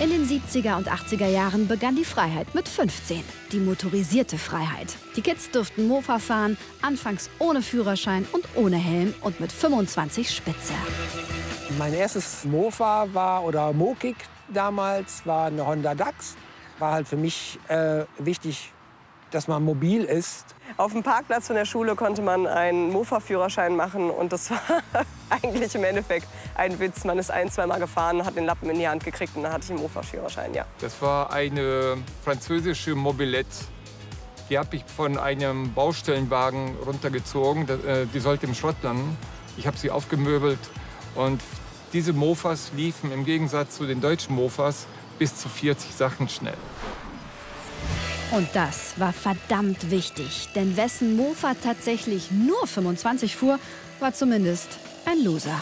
In den 70er und 80er Jahren begann die Freiheit mit 15. Die motorisierte Freiheit. Die Kids durften Mofa fahren, anfangs ohne Führerschein und ohne Helm und mit 25 Spitze. Mein erstes Mofa oder Mokik damals, war eine Honda Dax. War halt für mich wichtig, dass man mobil ist. Auf dem Parkplatz von der Schule konnte man einen Mofa-Führerschein machen. Und das war eigentlich im Endeffekt ein Witz. Man ist ein-, zweimal gefahren, hat den Lappen in die Hand gekriegt und dann hatte ich einen Mofa-Führerschein, ja. Das war eine französische Mobilette. Die habe ich von einem Baustellenwagen runtergezogen. Die sollte im Schrott landen. Ich habe sie aufgemöbelt. Und diese Mofas liefen im Gegensatz zu den deutschen Mofas bis zu 40 Sachen schnell. Und das war verdammt wichtig, denn wessen Mofa tatsächlich nur 25 fuhr, war zumindest ein Loser.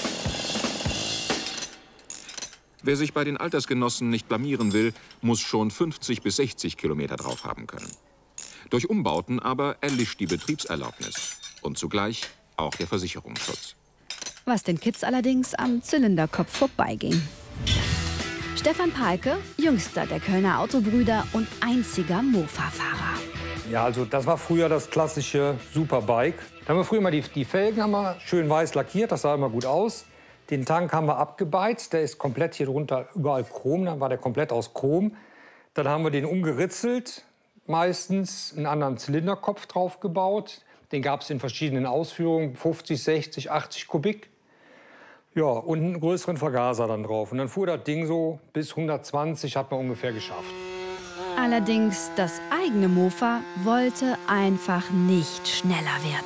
Wer sich bei den Altersgenossen nicht blamieren will, muss schon 50 bis 60 Kilometer drauf haben können. Durch Umbauten aber erlischt die Betriebserlaubnis und zugleich auch der Versicherungsschutz. Was den Kids allerdings am Zylinderkopf vorbeiging. Stefan Palke, jüngster der Kölner Autobrüder und einziger Mofa-Fahrer. Ja, also das war früher das klassische Superbike. Da haben wir früher mal die Felgen haben wir schön weiß lackiert, das sah immer gut aus. Den Tank haben wir abgebeizt, der ist komplett hier drunter überall Chrom, dann war der komplett aus Chrom. Dann haben wir den umgeritzelt, meistens einen anderen Zylinderkopf drauf gebaut. Den gab es in verschiedenen Ausführungen, 50, 60, 80 Kubik. Ja, und einen größeren Vergaser dann drauf. Und dann fuhr das Ding so bis 120, hat man ungefähr geschafft. Allerdings, das eigene Mofa wollte einfach nicht schneller werden.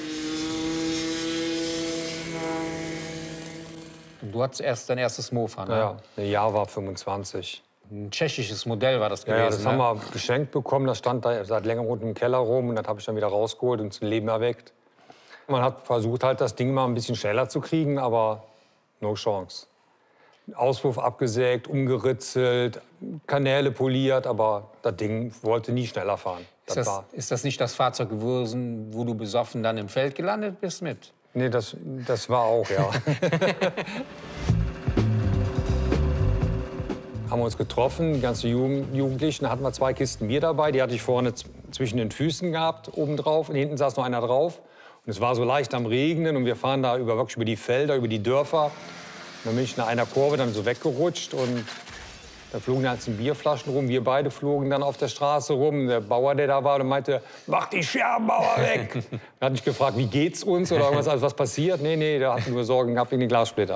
Du hattest erst dein erstes Mofa, ne? Ja, ein Jahr war 25. Ein tschechisches Modell war das gewesen, Ja, das haben wir geschenkt bekommen. Das stand da seit längerem unten im Keller rum. Und das habe ich dann wieder rausgeholt und zum Leben erweckt. Man hat versucht, halt das Ding mal ein bisschen schneller zu kriegen, aber no chance. Auspuff abgesägt, umgeritzelt, Kanäle poliert, aber das Ding wollte nie schneller fahren. Ist das nicht das Fahrzeug gewesen, wo du besoffen dann im Feld gelandet bist mit? Nee, das war auch, ja. Haben wir uns getroffen, die ganzen Jugendlichen, da hatten wir 2 Kisten Bier dabei. Die hatte ich vorne zwischen den Füßen gehabt, oben drauf. Und hinten saß noch einer drauf. Und es war so leicht am Regnen und wir fahren da wirklich über die Felder, über die Dörfer. Und dann bin ich in einer Kurve dann so weggerutscht und da flogen dann Bierflaschen rum. Wir beide flogen dann auf der Straße rum. Der Bauer, der da war, der meinte, mach die Scherbenbauer weg. Er hat mich gefragt, wie geht's uns oder irgendwas, also was passiert? Nee, der hat nur Sorgen gehabt wegen den Glassplitter.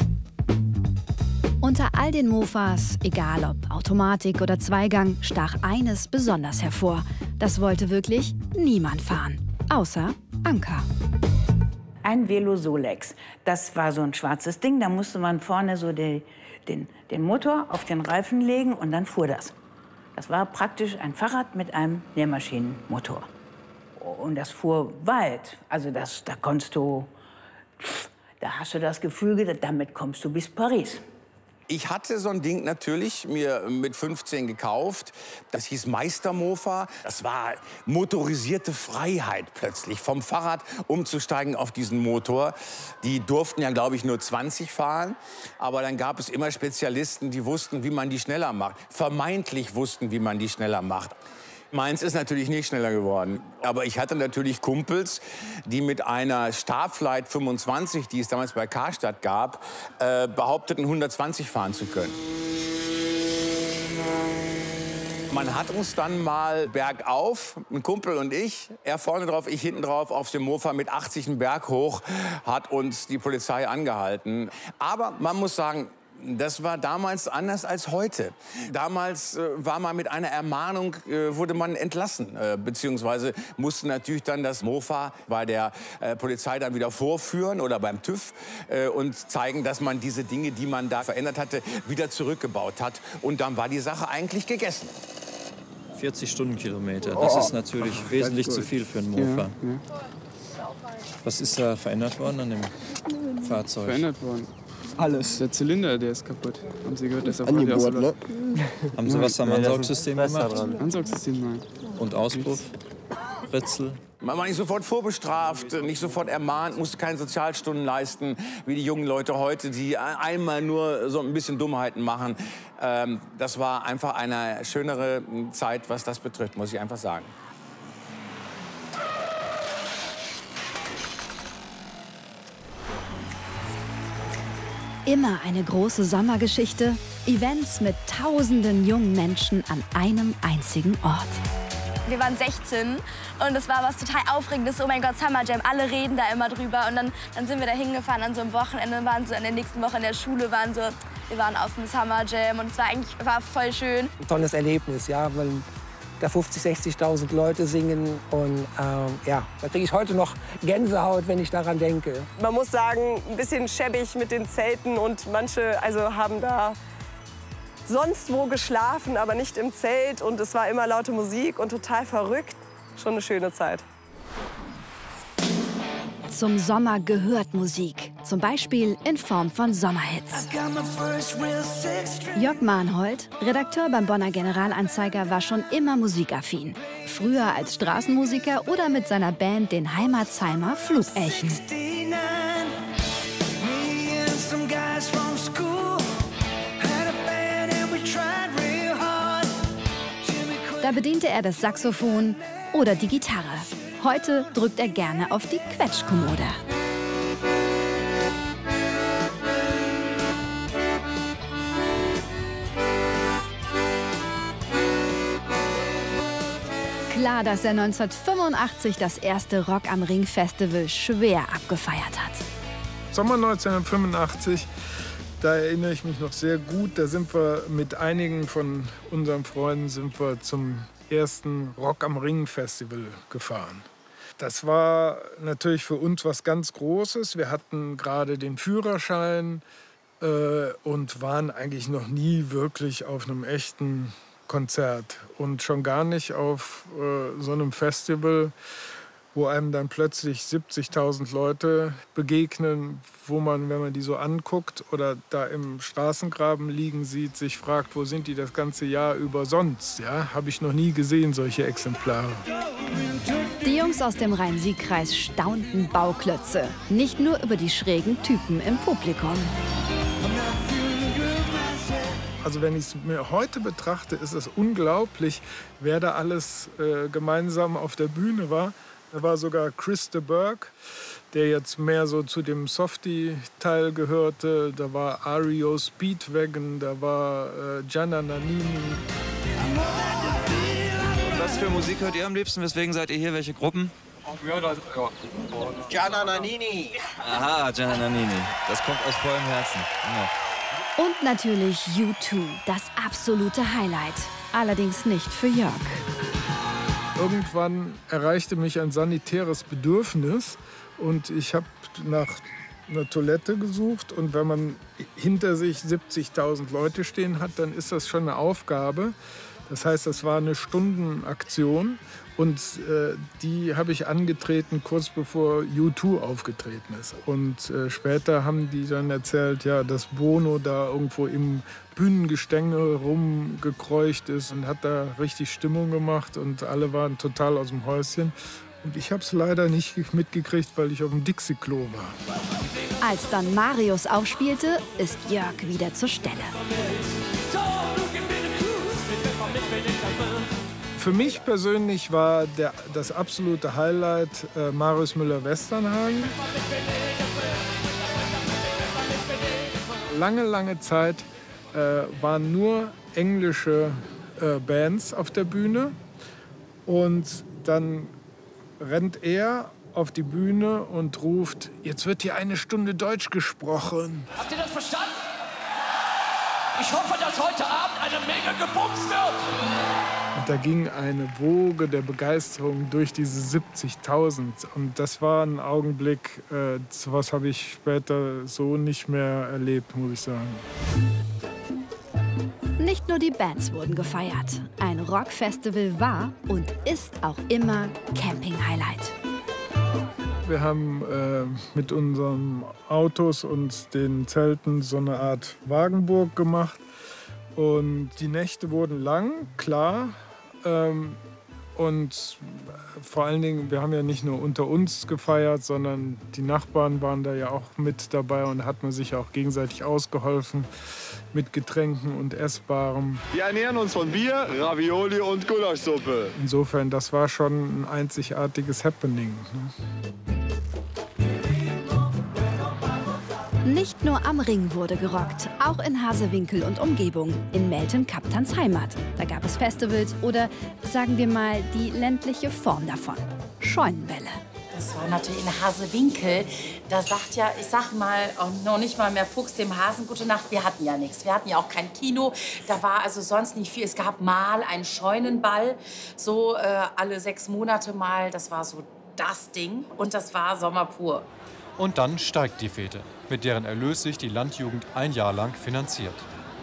Unter all den Mofas, egal ob Automatik oder Zweigang, stach eines besonders hervor. Das wollte wirklich niemand fahren, außer Anka. Ein Velo Solex. Das war so ein schwarzes Ding. Da musste man vorne so den Motor auf den Reifen legen und dann fuhr das. Das war praktisch ein Fahrrad mit einem Nährmaschinenmotor. Und das fuhr weit. Also da hast du das Gefühl, damit kommst du bis Paris. Ich hatte so ein Ding natürlich mir mit 15 gekauft. Das hieß Meistermofa. Das war motorisierte Freiheit plötzlich. Vom Fahrrad umzusteigen auf diesen Motor. Die durften ja, glaube ich, nur 20 fahren. Aber dann gab es immer Spezialisten, die wussten, wie man die schneller macht. Vermeintlich wussten, wie man die schneller macht. Meins ist natürlich nicht schneller geworden. Aber ich hatte natürlich Kumpels, die mit einer Starflight 25, die es damals bei Karstadt gab, behaupteten, 120 fahren zu können. Man hat uns dann mal bergauf, ein Kumpel und ich, er vorne drauf, ich hinten drauf, auf dem Mofa mit 80 einen Berg hoch, hat uns die Polizei angehalten. Aber man muss sagen, das war damals anders als heute. Damals war man mit einer Ermahnung, wurde man entlassen. Beziehungsweise musste natürlich dann das Mofa bei der Polizei dann wieder vorführen oder beim TÜV und zeigen, dass man diese Dinge, die man da verändert hatte, wieder zurückgebaut hat. Und dann war die Sache eigentlich gegessen. 40 Stundenkilometer, das ist natürlich wesentlich zu viel für ein Mofa. Ja. Was ist da verändert worden an dem Fahrzeug? Verändert worden. Alles. Der Zylinder, der ist kaputt. Haben Sie gehört, der ist auf Angebot, ne? Haben Sie was am Ansaugsystem gemacht? Ansaugsystem, nein. Und Auspuff? Brezel. Man war nicht sofort vorbestraft, nicht sofort ermahnt, musste keine Sozialstunden leisten, wie die jungen Leute heute, die einmal nur so ein bisschen Dummheiten machen. Das war einfach eine schönere Zeit, was das betrifft, muss ich einfach sagen. Immer eine große Sommergeschichte. Events mit tausenden jungen Menschen an einem einzigen Ort. Wir waren 16 und es war was total Aufregendes. Oh mein Gott, Summer Jam, alle reden da immer drüber. Und dann sind wir da hingefahren an so einem Wochenende, waren so in der nächsten Woche in der Schule, wir waren auf dem Summer Jam und es war voll schön. Ein tolles Erlebnis, ja, weil da 50.000, 60.000 Leute singen und ja, da kriege ich heute noch Gänsehaut, wenn ich daran denke. Man muss sagen, ein bisschen schäbig mit den Zelten und manche haben da sonst wo geschlafen, aber nicht im Zelt. Und es war immer laute Musik und total verrückt. Schon eine schöne Zeit. Zum Sommer gehört Musik. Zum Beispiel in Form von Sommerhits. Jörg Mahnhold, Redakteur beim Bonner Generalanzeiger, war schon immer musikaffin. Früher als Straßenmusiker oder mit seiner Band den Heimatsheimer Flugelchen. Da bediente er das Saxophon oder die Gitarre. Heute drückt er gerne auf die Quetschkommode. Klar, dass er 1985 das erste Rock am Ring Festival schwer abgefeiert hat. Sommer 1985, da erinnere ich mich noch sehr gut. Da sind wir mit einigen von unseren Freunden zum ersten Rock am Ring Festival gefahren. Das war natürlich für uns was ganz Großes. Wir hatten gerade den Führerschein und waren eigentlich noch nie wirklich auf einem echten Konzert. Und schon gar nicht auf so einem Festival, wo einem dann plötzlich 70.000 Leute begegnen, wo man, wenn man die so anguckt oder da im Straßengraben liegen sieht, sich fragt, wo sind die das ganze Jahr über sonst? Ja? Habe ich noch nie gesehen, solche Exemplare. Die Jungs aus dem Rhein-Sieg-Kreis staunten Bauklötze. Nicht nur über die schrägen Typen im Publikum. Also wenn ich es mir heute betrachte, ist es unglaublich, wer da alles gemeinsam auf der Bühne war. Da war sogar Chris de Burgh, der jetzt mehr so zu dem Softie-Teil gehörte. Da war REO Speedwagon, da war Gianna Nannini. Was für Musik hört ihr am liebsten? Weswegen seid ihr hier? Welche Gruppen? Gianna Nannini. Aha, Gianna Nannini. Das kommt aus vollem Herzen. Ja. Und natürlich U2, das absolute Highlight. Allerdings nicht für Jörg. Irgendwann erreichte mich ein sanitäres Bedürfnis und ich habe nach einer Toilette gesucht. Und wenn man hinter sich 70.000 Leute stehen hat, dann ist das schon eine Aufgabe. Das heißt, das war eine Stundenaktion und die habe ich angetreten, kurz bevor U2 aufgetreten ist. Und später haben die dann erzählt, ja, dass Bono da irgendwo im Bühnengestänge rumgekreucht ist und hat da richtig Stimmung gemacht und alle waren total aus dem Häuschen. Und ich habe es leider nicht mitgekriegt, weil ich auf dem Dixie-Klo war. Als dann Marius aufspielte, ist Jörg wieder zur Stelle. Für mich persönlich war das absolute Highlight Marius Müller-Westernhagen. Lange Zeit waren nur englische Bands auf der Bühne. Und dann rennt er auf die Bühne und ruft, jetzt wird hier eine Stunde Deutsch gesprochen. Habt ihr das verstanden? Ich hoffe, dass heute Abend eine Menge gebumst wird. Und da ging eine Woge der Begeisterung durch diese 70.000. Und das war ein Augenblick, sowas habe ich später so nicht mehr erlebt, muss ich sagen. Nicht nur die Bands wurden gefeiert. Ein Rockfestival war und ist auch immer Camping-Highlight. Wir haben mit unseren Autos und den Zelten so eine Art Wagenburg gemacht. Und die Nächte wurden lang, klar. Und vor allen Dingen, wir haben ja nicht nur unter uns gefeiert, sondern die Nachbarn waren da ja auch mit dabei und hat man sich auch gegenseitig ausgeholfen mit Getränken und Essbarem. Wir ernähren uns von Bier, Ravioli und Gulaschsuppe. Insofern, das war schon ein einzigartiges Happening. Nicht nur am Ring wurde gerockt, auch in Hasewinkel und Umgebung, in Melton-Kaptans Heimat. Da gab es Festivals oder, sagen wir mal, die ländliche Form davon. Scheunenbälle. Das war natürlich in Hasewinkel. Da sagt ja, ich sag mal, noch nicht mal mehr Fuchs dem Hasen gute Nacht. Wir hatten ja nichts. Wir hatten ja auch kein Kino. Da war also sonst nicht viel. Es gab mal einen Scheunenball, so alle 6 Monate mal. Das war so das Ding. Und das war Sommer pur. Und dann steigt die Fete, mit deren Erlös sich die Landjugend ein Jahr lang finanziert.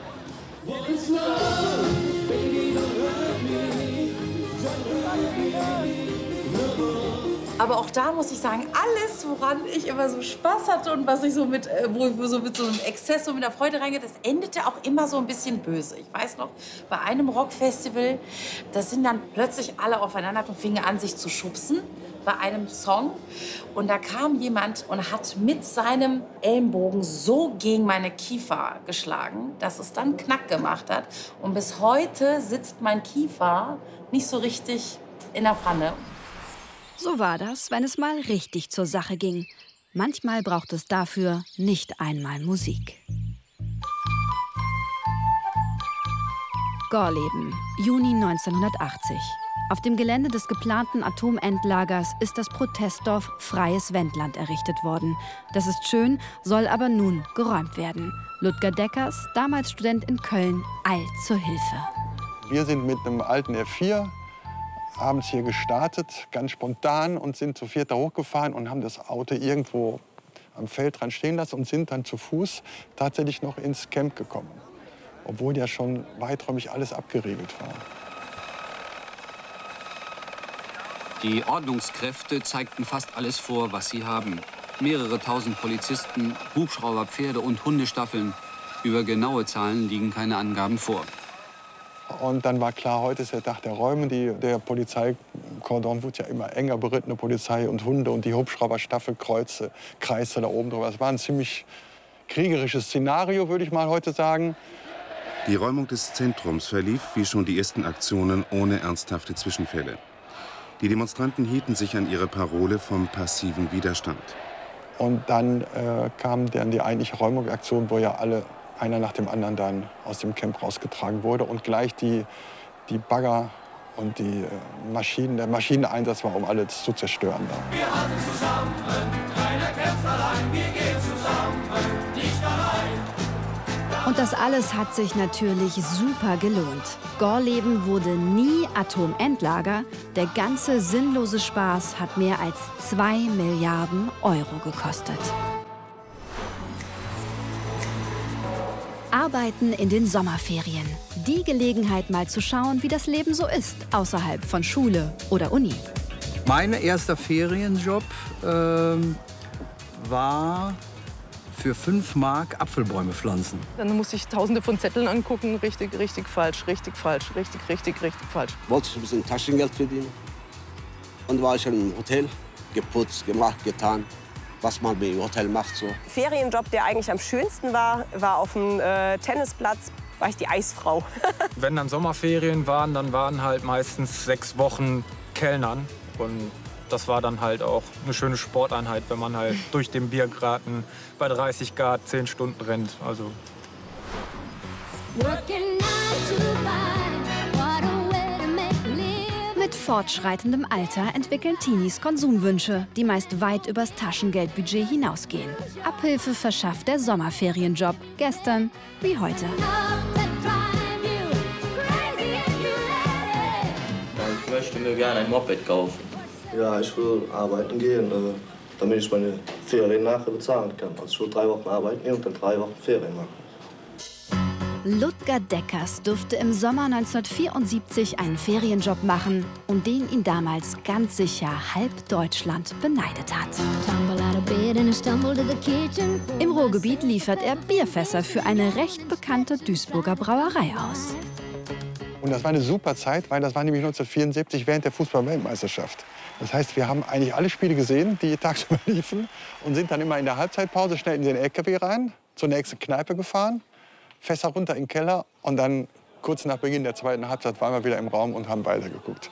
Aber auch da muss ich sagen, alles, woran ich immer so Spaß hatte und was ich so mit, wo ich so mit so einem Exzess und mit der Freude reingehe, das endete auch immer so ein bisschen böse. Ich weiß noch, bei einem Rockfestival, da sind dann plötzlich alle aufeinander und fingen an, sich zu schubsen bei einem Song. Und da kam jemand und hat mit seinem Ellenbogen so gegen meine Kiefer geschlagen, dass es dann Knack gemacht hat. Und bis heute sitzt mein Kiefer nicht so richtig in der Pfanne. So war das, wenn es mal richtig zur Sache ging. Manchmal braucht es dafür nicht einmal Musik. Gorleben, Juni 1980. Auf dem Gelände des geplanten Atomendlagers ist das Protestdorf Freies Wendland errichtet worden. Das ist schön, soll aber nun geräumt werden. Ludger Deckers, damals Student in Köln, eilt zur Hilfe. Wir sind mit einem alten F4 abends hier gestartet, ganz spontan, und sind zu viert da hochgefahren und haben das Auto irgendwo am Feld dran stehen lassen und sind dann zu Fuß tatsächlich noch ins Camp gekommen. Obwohl ja schon weiträumig alles abgeriegelt war. Die Ordnungskräfte zeigten fast alles vor, was sie haben. Mehrere tausend Polizisten, Hubschrauber, Pferde und Hundestaffeln. Über genaue Zahlen liegen keine Angaben vor. Und dann war klar, heute ist der Tag der Räume. Der Polizeikordon wird ja immer enger, berittene Polizei und Hunde und die Hubschrauberstaffelkreuze, Kreise da oben drüber. Das war ein ziemlich kriegerisches Szenario, würde ich mal heute sagen. Die Räumung des Zentrums verlief wie schon die ersten Aktionen ohne ernsthafte Zwischenfälle. Die Demonstranten hielten sich an ihre Parole vom passiven Widerstand. Und dann kam dann die eigentliche Räumungsaktion, wo ja alle, einer nach dem anderen, dann aus dem Camp rausgetragen wurde. Und gleich die Bagger und die Maschinen, der Maschineneinsatz war, um alles zu zerstören. Da. Wir halten zusammen, keiner kämpft allein, wir gehen zusammen, nicht allein. Und das alles hat sich natürlich super gelohnt. Gorleben wurde nie Atomendlager. Der ganze sinnlose Spaß hat mehr als 2 Milliarden Euro gekostet. Arbeiten in den Sommerferien. Die Gelegenheit, mal zu schauen, wie das Leben so ist, außerhalb von Schule oder Uni. Mein erster Ferienjob war für 5 Mark Apfelbäume pflanzen. Dann musste ich tausende von Zetteln angucken, richtig, falsch, richtig, falsch, richtig, falsch. Wollte ich ein bisschen Taschengeld verdienen. Und war ich im Hotel, geputzt, gemacht, getan, was man im Hotel macht. So. Ferienjob, der eigentlich am schönsten war auf dem Tennisplatz, war ich die Eisfrau. Wenn dann Sommerferien waren, dann waren halt meistens 6 Wochen Kellnern. Und das war dann halt auch eine schöne Sporteinheit, wenn man halt durch den Biergarten bei 30 Grad 10 Stunden rennt. Also. Mit fortschreitendem Alter entwickeln Teenies Konsumwünsche, die meist weit übers Taschengeldbudget hinausgehen. Abhilfe verschafft der Sommerferienjob, gestern wie heute. Ich möchte mir gerne ein Moped kaufen. Ja, ich will arbeiten gehen, damit ich meine Ferien nachher bezahlen kann. Also ich will 3 Wochen arbeiten und dann 3 Wochen Ferien machen. Ludger Deckers durfte im Sommer 1974 einen Ferienjob machen, um den ihn damals ganz sicher halb Deutschland beneidet hat. Im Ruhrgebiet liefert er Bierfässer für eine recht bekannte Duisburger Brauerei aus. Und das war eine super Zeit, weil das war nämlich 1974 während der Fußball-Weltmeisterschaft. Das heißt, wir haben eigentlich alle Spiele gesehen, die tagsüber liefen und sind dann immer in der Halbzeitpause schnell in den LKW rein, zur nächsten Kneipe gefahren, Fässer runter in den Keller und dann kurz nach Beginn der zweiten Halbzeit waren wir wieder im Raum und haben weitergeguckt.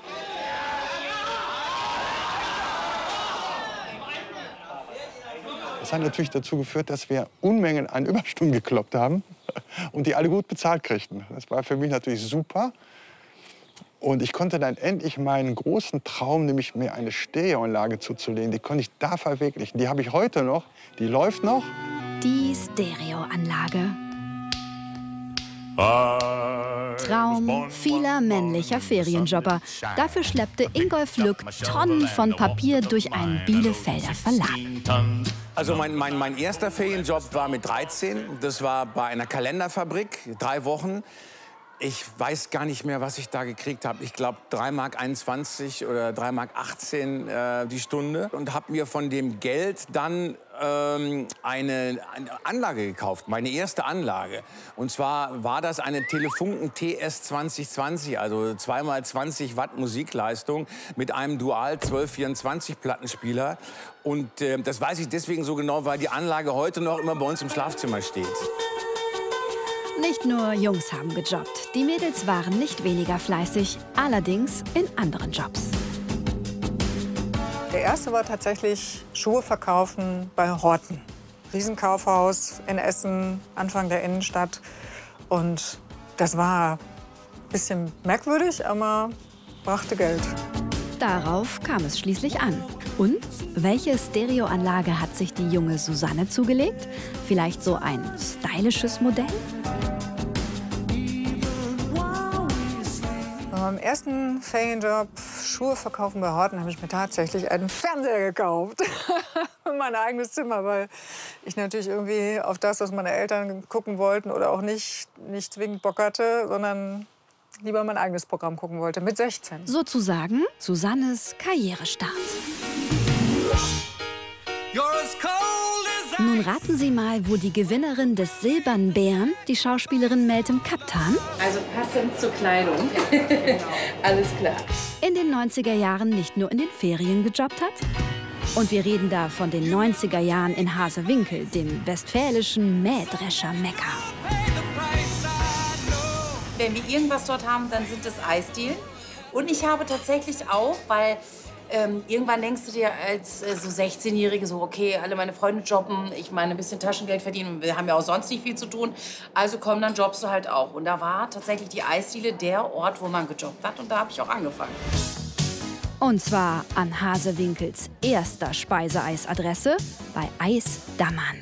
Das hat natürlich dazu geführt, dass wir Unmengen an Überstunden gekloppt haben und die alle gut bezahlt kriegten. Das war für mich natürlich super. Und ich konnte dann endlich meinen großen Traum, nämlich mir eine Stereoanlage zuzulegen, die konnte ich da verwirklichen. Die habe ich heute noch, die läuft noch. Die Stereoanlage. Traum vieler männlicher Ferienjobber. Dafür schleppte Ingolf Lück Tonnen von Papier durch einen Bielefelder Verlag. Also mein erster Ferienjob war mit 13. Das war bei einer Kalenderfabrik, 3 Wochen. Ich weiß gar nicht mehr, was ich da gekriegt habe. Ich glaube 3,21 € oder 3,18 € die Stunde. Und habe mir von dem Geld dann eine Anlage gekauft, meine erste Anlage. Und zwar war das eine Telefunken TS 2020, also 2x20 Watt Musikleistung mit einem Dual 1224 Plattenspieler. Und das weiß ich deswegen so genau, weil die Anlage heute noch immer bei uns im Schlafzimmer steht. Nicht nur Jungs haben gejobbt. Die Mädels waren nicht weniger fleißig, allerdings in anderen Jobs. Der erste war tatsächlich Schuhe verkaufen bei Horten. Riesenkaufhaus in Essen, Anfang der Innenstadt. Und das war ein bisschen merkwürdig, aber brachte Geld. Darauf kam es schließlich an. Und welche Stereoanlage hat sich die junge Susanne zugelegt? Vielleicht so ein stylisches Modell? Bei meinem ersten Ferienjob, Schuhe verkaufen bei Horten, habe ich mir tatsächlich einen Fernseher gekauft. In mein eigenes Zimmer, weil ich natürlich irgendwie auf das, was meine Eltern gucken wollten oder auch nicht zwingend Bock hatte, sondern lieber mein eigenes Programm gucken wollte, mit 16. Sozusagen Susannes Karrierestart. Nun raten Sie mal, wo die Gewinnerin des Silbernen Bären, die Schauspielerin Meltem Kaptan, also passend zur Kleidung. Genau. Alles klar. in den 90er Jahren nicht nur in den Ferien gejobbt hat? Und wir reden da von den 90er Jahren in Hasewinkel, dem westfälischen Mähdrescher-Mekka. Wenn wir irgendwas dort haben, dann sind es Eisdielen. Und ich habe tatsächlich auch, weil irgendwann denkst du dir als so 16-Jährige so, okay, alle meine Freunde jobben, ich meine, ein bisschen Taschengeld verdienen, wir haben ja auch sonst nicht viel zu tun, also komm, dann jobbst du halt auch. Und da war tatsächlich die Eisdiele der Ort, wo man gejobbt hat, und da habe ich auch angefangen. Und zwar an Hasewinkels erster Speiseeisadresse bei Eis Dammann.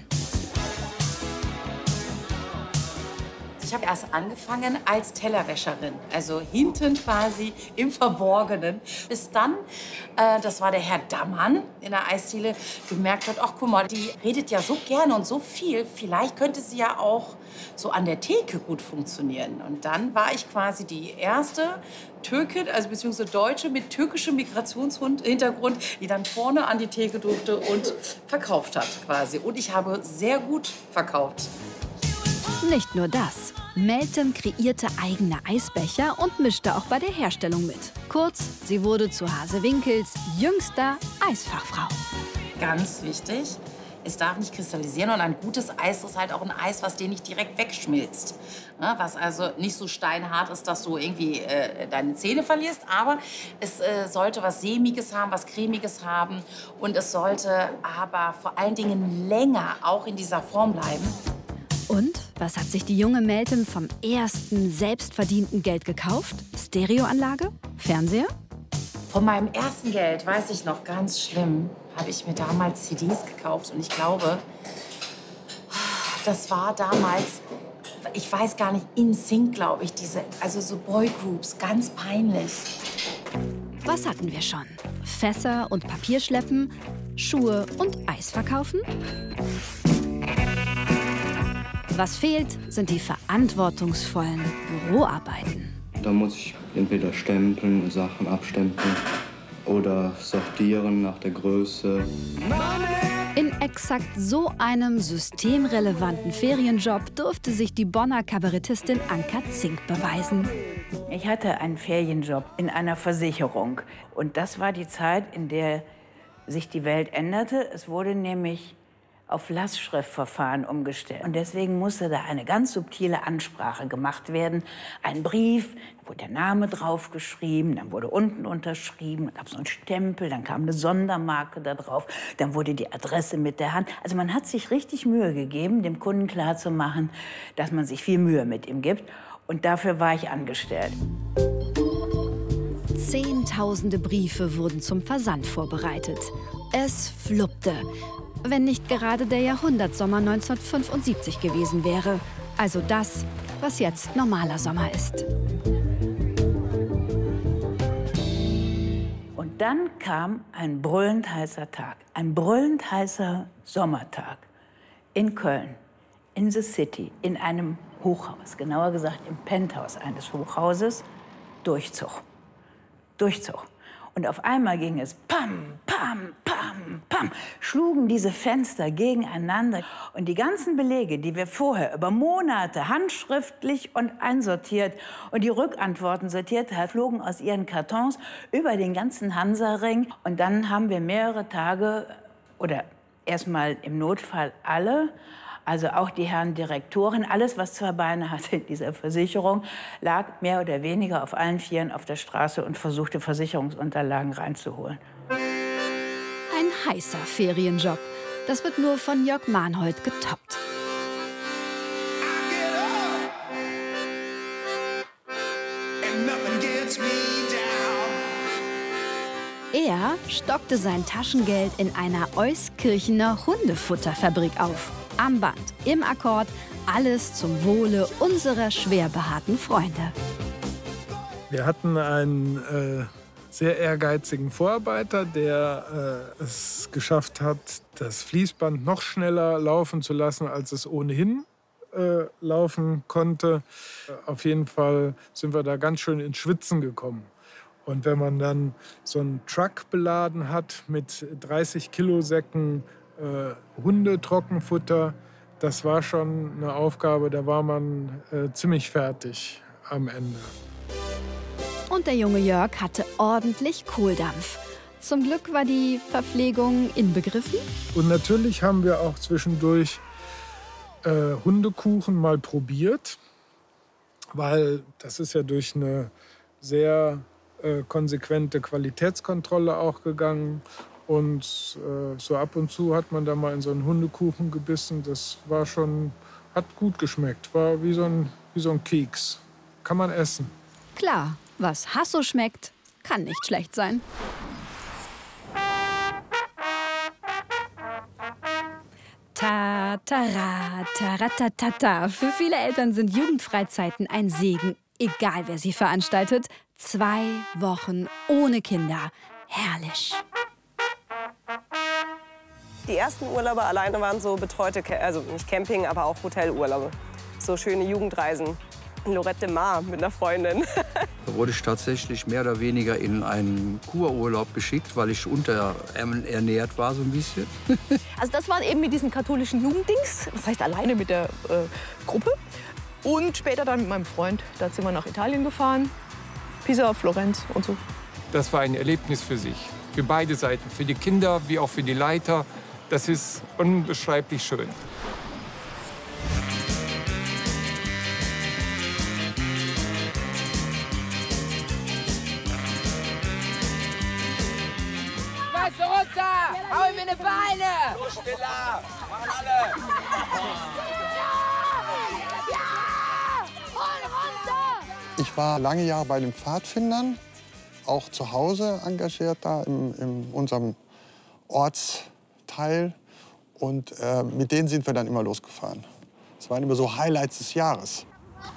Ich habe erst angefangen als Tellerwäscherin, also hinten quasi im Verborgenen. Bis dann, das war der Herr Dammann in der Eisdiele, gemerkt hat, ach guck mal, die redet ja so gerne und so viel, vielleicht könnte sie ja auch so an der Theke gut funktionieren. Und dann war ich quasi die erste Türkin, also beziehungsweise Deutsche mit türkischem Migrationshintergrund, die dann vorne an die Theke durfte und verkauft hat quasi. Und ich habe sehr gut verkauft. Nicht nur das. Meltem kreierte eigene Eisbecher und mischte auch bei der Herstellung mit. Kurz, sie wurde zu Hasewinkels jüngster Eisfachfrau. Ganz wichtig, es darf nicht kristallisieren, und ein gutes Eis ist halt auch ein Eis, was dir nicht direkt wegschmilzt. Ne, was also nicht so steinhart ist, dass du irgendwie deine Zähne verlierst, aber es sollte was Sämiges haben, was Cremiges haben, und es sollte aber vor allen Dingen länger auch in dieser Form bleiben. Und was hat sich die junge Meltem vom ersten selbstverdienten Geld gekauft? Stereoanlage? Fernseher? Von meinem ersten Geld, weiß ich noch, ganz schlimm, habe ich mir damals CDs gekauft. Und ich glaube, das war damals, ich weiß gar nicht, InSync, glaube ich, also so Boygroups, ganz peinlich. Was hatten wir schon? Fässer und Papier schleppen, Schuhe und Eis verkaufen? Was fehlt, sind die verantwortungsvollen Büroarbeiten. Da muss ich entweder stempeln, Sachen abstempeln oder sortieren nach der Größe. Money. In exakt so einem systemrelevanten Ferienjob durfte sich die Bonner Kabarettistin Anka Zink beweisen. Ich hatte einen Ferienjob in einer Versicherung. Und das war die Zeit, in der sich die Welt änderte. Es wurde nämlich auf Lastschriftverfahren umgestellt. Und deswegen musste da eine ganz subtile Ansprache gemacht werden. Ein Brief, da wurde der Name draufgeschrieben, dann wurde unten unterschrieben, dann gab es so einen Stempel, dann kam eine Sondermarke da drauf, dann wurde die Adresse mit der Hand. Also man hat sich richtig Mühe gegeben, dem Kunden klarzumachen, dass man sich viel Mühe mit ihm gibt. Und dafür war ich angestellt. Zehntausende Briefe wurden zum Versand vorbereitet. Es fluppte. Wenn nicht gerade der Jahrhundertsommer 1975 gewesen wäre. Also das, was jetzt normaler Sommer ist. Und dann kam ein brüllend heißer Tag. Ein brüllend heißer Sommertag in Köln, in the City, in einem Hochhaus. Genauer gesagt im Penthouse eines Hochhauses. Durchzug. Durchzug. Und auf einmal ging es pam, pam, pam, pam, schlugen diese Fenster gegeneinander. Und die ganzen Belege, die wir vorher über Monate handschriftlich und einsortiert und die Rückantworten sortiert haben, flogen aus ihren Kartons über den ganzen Hansaring. Und dann haben wir mehrere Tage, oder erstmal im Notfall alle, also auch die Herren Direktoren, alles, was zwei Beine hatte in dieser Versicherung, lag mehr oder weniger auf allen Vieren auf der Straße und versuchte, Versicherungsunterlagen reinzuholen. Ein heißer Ferienjob. Das wird nur von Jörg Mahnhold getoppt. Er stockte sein Taschengeld in einer Euskirchener Hundefutterfabrik auf. Am Band, im Akkord, alles zum Wohle unserer schwer behaarten Freunde. Wir hatten einen sehr ehrgeizigen Vorarbeiter, der es geschafft hat, das Fließband noch schneller laufen zu lassen, als es ohnehin laufen konnte. Auf jeden Fall sind wir da ganz schön ins Schwitzen gekommen. Und wenn man dann so einen Truck beladen hat mit 30 Kilo Säcken Hundetrockenfutter, das war schon eine Aufgabe, da war man ziemlich fertig am Ende. Und der junge Jörg hatte ordentlich Kohldampf. Zum Glück war die Verpflegung inbegriffen. Und natürlich haben wir auch zwischendurch Hundekuchen mal probiert, weil das ist ja durch eine sehr konsequente Qualitätskontrolle auch gegangen. Und so ab und zu hat man da mal in so einen Hundekuchen gebissen. Das war schon, hat gut geschmeckt. War wie so ein Keks. Kann man essen. Klar, was Hasso schmeckt, kann nicht schlecht sein. Ta-ta-ra, ta-ra-ta-ta-ta. Für viele Eltern sind Jugendfreizeiten ein Segen, egal wer sie veranstaltet. 2 Wochen ohne Kinder. Herrlich. Die ersten Urlaube alleine waren so betreute, also nicht Camping, aber auch Hotelurlaube. So schöne Jugendreisen. In Lorette de Mar mit einer Freundin. Da wurde ich tatsächlich mehr oder weniger in einen Kururlaub geschickt, weil ich unterernährt war so ein bisschen. Also das waren eben mit diesen katholischen Jugenddings, das heißt alleine mit der Gruppe. Und später dann mit meinem Freund, da sind wir nach Italien gefahren, Pisa, Florenz und so. Das war ein Erlebnis für sich, für beide Seiten, für die Kinder wie auch für die Leiter. Das ist unbeschreiblich schön. Schmeiß runter! Hau ihm in die Beine! So, Stella! Machen alle! Ich war lange Jahre bei den Pfadfindern, auch zu Hause engagiert da in unserem Ortsteil. Und mit denen sind wir dann immer losgefahren. Das waren immer so Highlights des Jahres.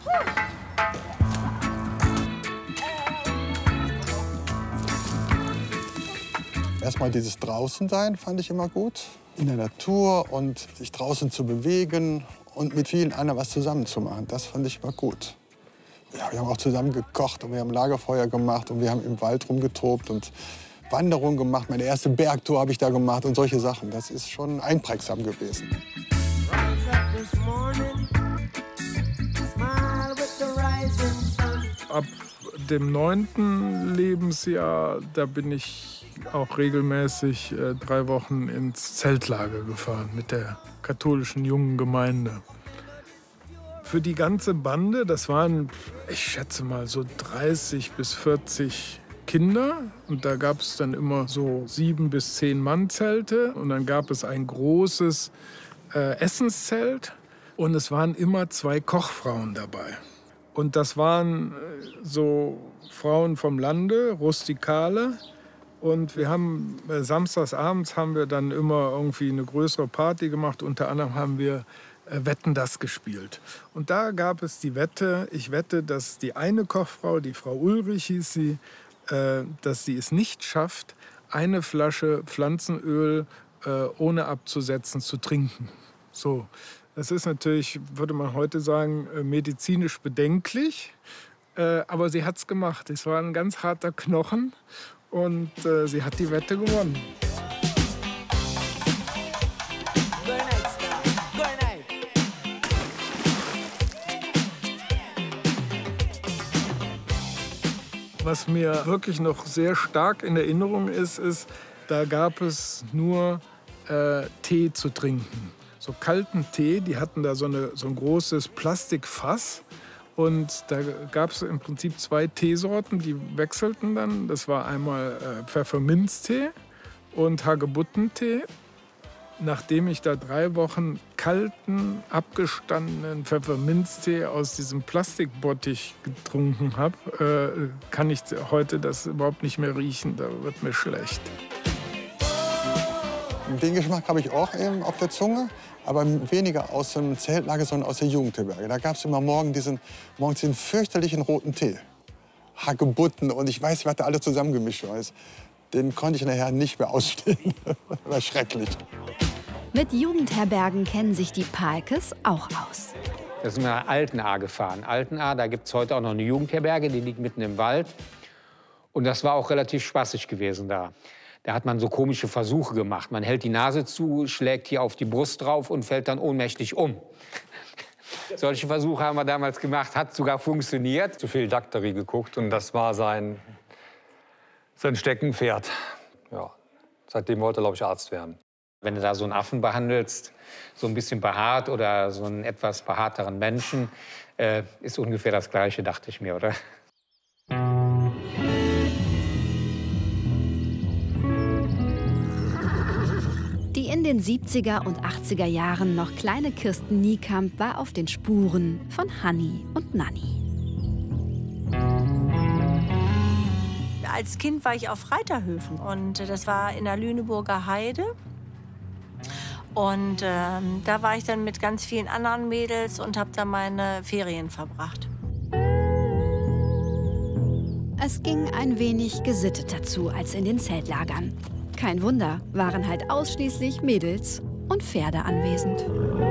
Erstmal dieses Draußensein fand ich immer gut. In der Natur und sich draußen zu bewegen und mit vielen anderen was zusammen zu machen. Das fand ich immer gut. Ja, wir haben auch zusammen gekocht und wir haben Lagerfeuer gemacht und wir haben im Wald rumgetobt und Wanderung gemacht, meine erste Bergtour habe ich da gemacht und solche Sachen. Das ist schon einprägsam gewesen. Ab dem 9. Lebensjahr, da bin ich auch regelmäßig 3 Wochen ins Zeltlager gefahren mit der katholischen jungen Gemeinde. Für die ganze Bande, das waren, ich schätze mal, so 30 bis 40 Kinder. Und da gab es dann immer so 7 bis 10 Mann Zelte. Und dann gab es ein großes Essenszelt. Und es waren immer 2 Kochfrauen dabei. Und das waren so Frauen vom Lande, Rustikale. Und wir haben samstagsabends haben wir dann immer irgendwie eine größere Party gemacht. Unter anderem haben wir Wetten, das gespielt. Und da gab es die Wette, ich wette, dass die eine Kochfrau, die Frau Ulrich hieß sie, dass sie es nicht schafft, eine Flasche Pflanzenöl ohne abzusetzen zu trinken. So. Das ist natürlich, würde man heute sagen, medizinisch bedenklich. Aber sie hat es gemacht. Es war ein ganz harter Knochen und sie hat die Wette gewonnen. Was mir wirklich noch sehr stark in Erinnerung ist, da gab es nur Tee zu trinken. So kalten Tee, die hatten da so ein großes Plastikfass. Und da gab es im Prinzip 2 Teesorten, die wechselten dann. Das war einmal Pfefferminztee und Hagebuttentee. Nachdem ich da 3 Wochen kalten, abgestandenen Pfefferminztee aus diesem Plastikbottich getrunken habe, kann ich heute das überhaupt nicht mehr riechen. Da wird mir schlecht. Den Geschmack habe ich auch eben auf der Zunge, aber weniger aus dem Zeltlager, sondern aus der Jugendherberge. Da gab es immer morgens diesen fürchterlichen roten Tee. Hagebutten und ich weiß, was da alles zusammengemischt war. Den konnte ich nachher nicht mehr ausstehen. Das war schrecklich. Mit Jugendherbergen kennen sich die Palkes auch aus. Da sind wir nach Altenahr gefahren. Altenahr, da gibt es heute auch noch eine Jugendherberge, die liegt mitten im Wald. Und das war auch relativ spaßig gewesen da. Da hat man so komische Versuche gemacht. Man hält die Nase zu, schlägt hier auf die Brust drauf und fällt dann ohnmächtig um. Solche Versuche haben wir damals gemacht, hat sogar funktioniert. Zu viel Daktari geguckt und das war sein Steckenpferd. Ja. Seitdem wollte er, glaube ich, Arzt werden. Wenn du da so einen Affen behandelst, so ein bisschen behaart oder so einen etwas behaarteren Menschen, ist ungefähr das Gleiche, dachte ich mir, oder? Die in den 70er und 80er Jahren noch kleine Kirsten Niekamp war auf den Spuren von Hanni und Nanni. Als Kind war ich auf Reiterhöfen und das war in der Lüneburger Heide. Und da war ich dann mit ganz vielen anderen Mädels und habe da meine Ferien verbracht. Es ging ein wenig gesitteter zu als in den Zeltlagern. Kein Wunder, waren halt ausschließlich Mädels und Pferde anwesend.